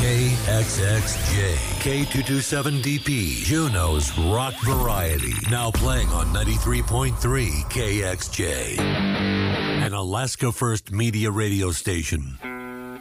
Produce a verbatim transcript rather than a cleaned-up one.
K X X J, K two twenty-seven D P, Juneau's rock variety. Now playing on ninety-three point three K X J, an Alaska First Media radio station.